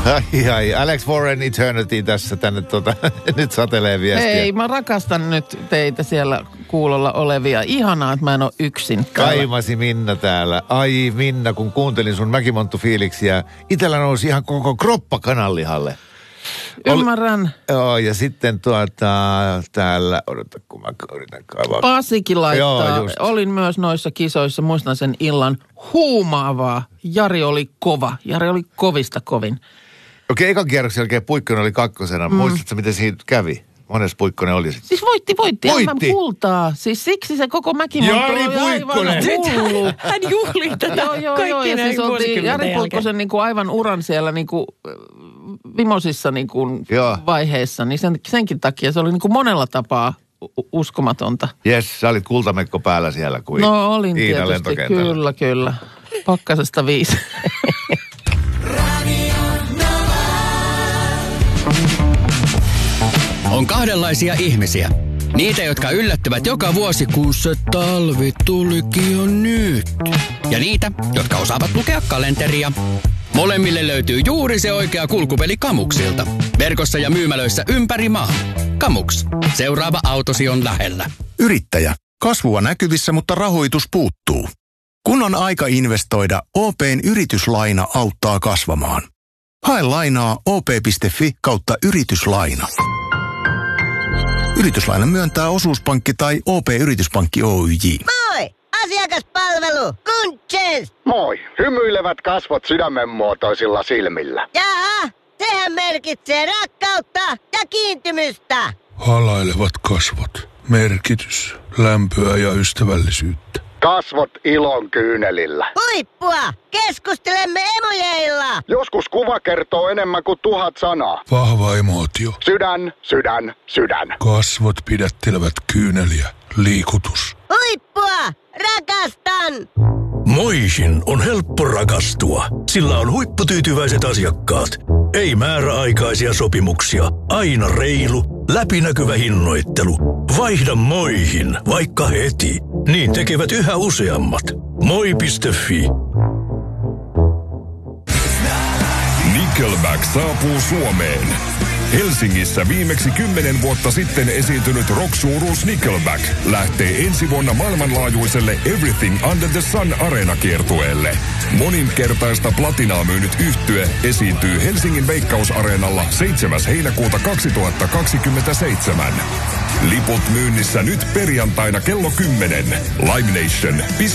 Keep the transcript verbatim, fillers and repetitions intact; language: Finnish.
Ai ai, Alex Warren Eternity tässä tänne tota, nyt satelee viestiä. Hei, mä rakastan nyt teitä siellä kuulolla olevia. Ihanaa, että mä en ole yksin. Kaimasi Minna täällä. Ai Minna, kun kuuntelin sun Mäkimonttu-fiiliksiä, itellä nousi ihan koko kroppa kananlihalle. Ymmärrän. Ol, joo, ja sitten tuota, täällä, odota kun mä yritän kaivaa. Pasikin laittaa. Joo, olin myös noissa kisoissa, muistan sen illan huumaavaa. Jari oli kova. Jari oli kovista kovin. Okei, ekan kierroksen jälkeen Puikkonen oli kakkosena. Mm. Muistatko, miten siinä kävi? Monessa Puikkonen oli sitten? Siis voitti, voitti. Voitti. M M-kultaa. Siis siksi se koko Mäkimonttu Jari Puikkonen. hullu. Hän juhli tätä Joo, joo, joo. Ja siis oltiin Jari Puikkosen niin kuin aivan uran siellä niin kuin vimosissa niin kuin vaiheessa. Niin sen, senkin takia se oli niin kuin monella tapaa uskomatonta. Jes, sä olit kultamekko päällä siellä kuin no olin Iina tietysti, kyllä, kyllä. Pakkasesta viisi. On kahdenlaisia ihmisiä. Niitä, jotka yllättyvät joka vuosi, kun se talvi tulikin jo nyt. Ja niitä, jotka osaavat lukea kalenteria. Molemmille löytyy juuri se oikea kulkupeli Kamuksilta. Verkossa ja myymälöissä ympäri maan. Kamuks. Seuraava autosi on lähellä. Yrittäjä. Kasvua näkyvissä, mutta rahoitus puuttuu. Kun on aika investoida, O P:n yrityslaina auttaa kasvamaan. Hae lainaa op piste fi kautta yrityslaina. Yrityslainan myöntää osuuspankki tai O P-yrityspankki Oyj. Moi! Asiakaspalvelu! Kunches! Moi! Hymyilevät kasvot sydämenmuotoisilla silmillä. Jaa, sehän merkitsee rakkautta ja kiintymystä. Halailevat kasvot. Merkitys, lämpöä ja ystävällisyyttä. Kasvot ilon kyynelillä. Huippua! Keskustelemme emojeilla! Joskus kuva kertoo enemmän kuin tuhat sanaa. Vahva emootio. Sydän, sydän, sydän. Kasvot pidättelevät kyyneliä. Liikutus. Huippua! Rakastan! Moihin on helppo rakastua. Sillä on huipputyytyväiset asiakkaat. Ei määräaikaisia sopimuksia. Aina reilu, läpinäkyvä hinnoittelu. Vaihda Moihin, vaikka heti. Niin tekevät yhä useammat. moi piste fi. Nickelback saapuu Suomeen. Helsingissä viimeksi kymmenen vuotta sitten esiintynyt rock-suuruus Nickelback lähtee ensi vuonna maailmanlaajuiselle Everything Under the Sun -areenakiertueelle. Moninkertaista platinaa myynyt yhtye esiintyy Helsingin Veikkausareenalla seitsemäs heinäkuuta kaksituhattakaksikymmentäseitsemän. Liput myynnissä nyt perjantaina kello kymmenen. Live Nation.